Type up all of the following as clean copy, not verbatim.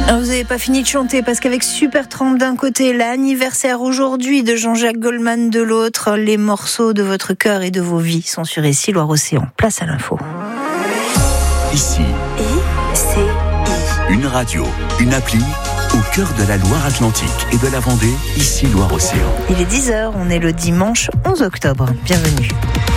Vous n'avez pas fini de chanter parce qu'avec Super Tramp d'un côté, l'anniversaire aujourd'hui de Jean-Jacques Goldman de l'autre, les morceaux de votre cœur et de vos vies sont sur Ici Loire-Océan. Place à l'info. Ici, I-C-I. une radio, une appli au cœur de la Loire-Atlantique et de la Vendée, Ici Loire-Océan. Il est 10h, on est le dimanche 11 octobre. Bienvenue.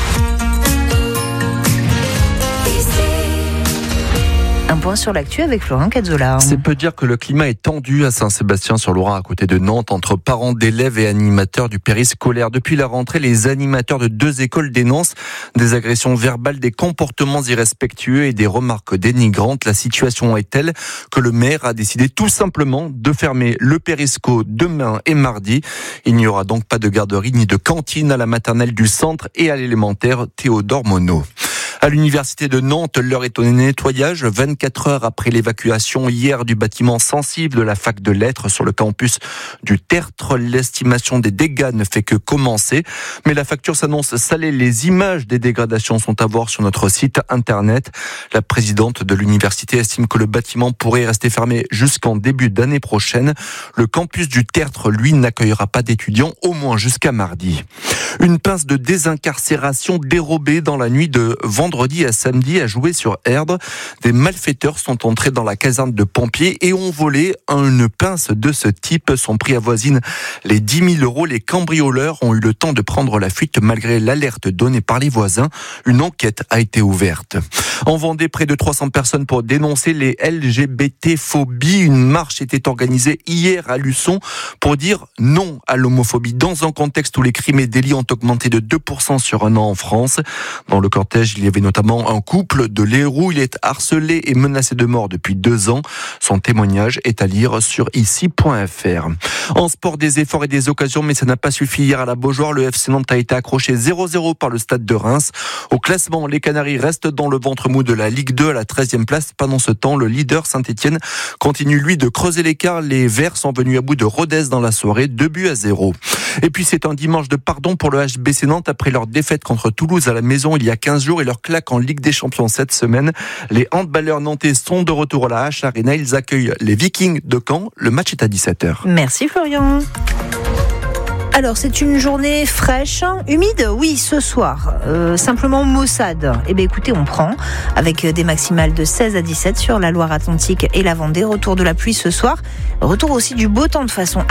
Un point sur l'actu avec Florent Cazzola. C'est peu dire que le climat est tendu à Saint-Sébastien-sur-Loire, à côté de Nantes, entre parents d'élèves et animateurs du périscolaire. Depuis la rentrée, les animateurs de 2 écoles dénoncent des agressions verbales, des comportements irrespectueux et des remarques dénigrantes. La situation est telle que le maire a décidé tout simplement de fermer le périsco demain et mardi. Il n'y aura donc pas de garderie ni de cantine à la maternelle du centre et à l'élémentaire Théodore Monod. À l'université de Nantes, l'heure est au nettoyage. 24 heures après l'évacuation hier du bâtiment sensible de la fac de lettres sur le campus du Tertre, l'estimation des dégâts ne fait que commencer. Mais la facture s'annonce salée. Les images des dégradations sont à voir sur notre site internet. La présidente de l'université estime que le bâtiment pourrait rester fermé jusqu'en début d'année prochaine. Le campus du Tertre, lui, n'accueillera pas d'étudiants, au moins jusqu'à mardi. Une pince de désincarcération dérobée dans la nuit de vendredi à samedi à Joué sur Erdre. Des malfaiteurs sont entrés dans la caserne de pompiers et ont volé une pince de ce type. Son prix avoisine les 10 000 €. Les cambrioleurs ont eu le temps de prendre la fuite malgré l'alerte donnée par les voisins. Une enquête a été ouverte. En Vendée, près de 300 personnes pour dénoncer les LGBT-phobies. Une marche était organisée hier à Luçon pour dire non à l'homophobie dans un contexte où les crimes et délits ont augmenté de 2% sur un an en France. Dans le cortège, il y avait notamment un couple de l'Hérault. Il est harcelé et menacé de mort depuis 2 ans. Son témoignage est à lire sur ici.fr. En sport, des efforts et des occasions, mais ça n'a pas suffi hier à la Beaujoire. Le FC Nantes a été accroché 0-0 par le Stade de Reims. Au classement, les Canaries restent dans le ventre mou de la Ligue 2 à la 13e place. Pendant ce temps, le leader Saint-Etienne continue lui de creuser l'écart. Les Verts sont venus à bout de Rodez dans la soirée, 2-0. Et puis c'est un dimanche de pardon pour le HBC Nantes après leur défaite contre Toulouse à la maison il y a 15 jours et leur claque en Ligue des Champions cette semaine. Les handballeurs nantais sont de retour à la H Arena. Ils accueillent les Vikings de Caen. Le match est à 17h. Merci Florian. Alors, c'est une journée fraîche, humide, oui, ce soir. Simplement maussade. Eh bien, écoutez, on prend avec des maximales de 16 à 17 sur la Loire-Atlantique et la Vendée. Retour de la pluie ce soir. Retour aussi du beau temps de façon